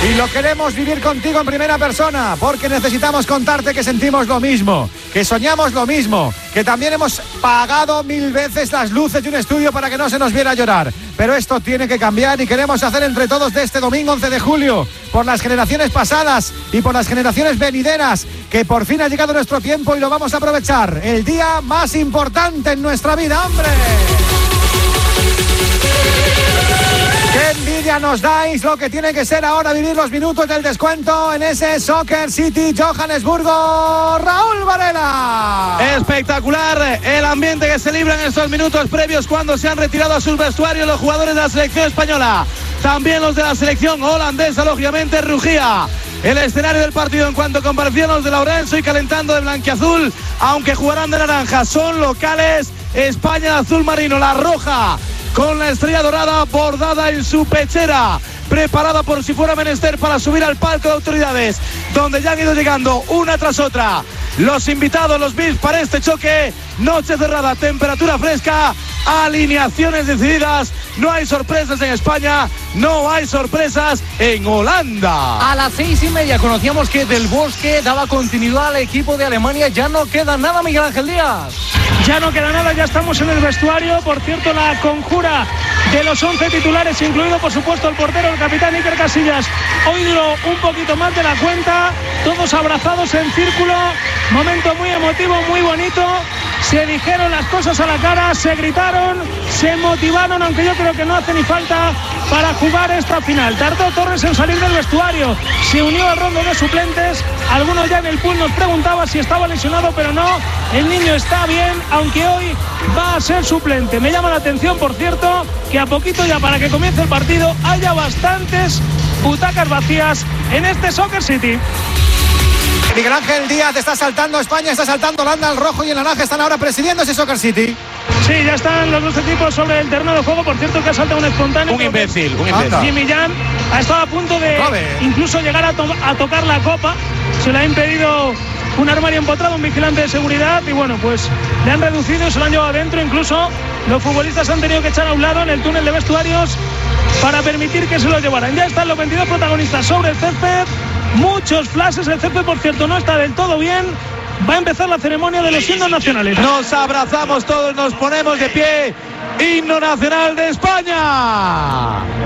Y lo queremos vivir contigo en primera persona, porque necesitamos contarte que sentimos lo mismo, que soñamos lo mismo, que también hemos pagado 1000 veces las luces de un estudio para que no se nos viera llorar. Pero esto tiene que cambiar y queremos hacer entre todos de este domingo 11 de julio, por las generaciones pasadas y por las generaciones venideras, que por fin ha llegado nuestro tiempo y lo vamos a aprovechar. El día más importante en nuestra vida, ¡hombre! ¡Qué envidia nos dais! Lo que tiene que ser ahora vivir los minutos del descuento en ese Soccer City Johannesburgo. Raúl Varela. Espectacular el ambiente que se libra en estos minutos previos cuando se han retirado a sus vestuarios los jugadores de la selección española. También los de la selección holandesa, lógicamente, rugía el escenario del partido en cuanto comparecían los de Lourenço y calentando de blanquiazul, aunque jugarán de naranja. Son locales. España de azul marino, la roja, con la estrella dorada bordada en su pechera, preparada por si fuera menester para subir al palco de autoridades, donde ya han ido llegando una tras otra los invitados, los VIPs para este choque. Noche cerrada, temperatura fresca, alineaciones decididas. No hay sorpresas en España, no hay sorpresas en Holanda. A las 6:30 conocíamos que Del Bosque daba continuidad al equipo de Alemania. Ya no queda nada, Miguel Ángel Díaz. Ya no queda nada, ya estamos en el vestuario. Por cierto, la conjura de los 11 titulares, incluido por supuesto el portero, el capitán Iker Casillas, hoy duró un poquito más de la cuenta. Todos abrazados en círculo, momento muy emotivo, muy bonito. Se dijeron las cosas a la cara, se gritaron, se motivaron, aunque yo creo que no hace ni falta para jugar esta final. Tardó Torres en salir del vestuario, se unió al rondo de suplentes. Algunos ya en el pool nos preguntaba si estaba lesionado, pero no, el niño está bien, aunque hoy va a ser suplente. Me llama la atención, por cierto, que a poquito ya para que comience el partido haya bastantes butacas vacías en este Soccer City. Miguel Ángel Díaz está saltando España, está saltando Holanda, el rojo y el naranja están ahora presidiendo ese Soccer City. Sí, ya están los dos equipos sobre el terreno de juego. Por cierto, que ha saltado un espontáneo. Un imbécil. Jimmy Jan ha estado a punto de incluso llegar a tocar la copa. Se le ha impedido un armario empotrado, un vigilante de seguridad. Y bueno, pues le han reducido y se lo han llevado adentro. Incluso los futbolistas han tenido que echar a un lado en el túnel de vestuarios para permitir que se lo llevaran. Ya están los 22 protagonistas sobre el césped. Muchos flashes. El césped, por cierto, no está del todo bien. Va a empezar la ceremonia de los himnos nacionales. Nos abrazamos todos, nos ponemos de pie. Himno nacional de España.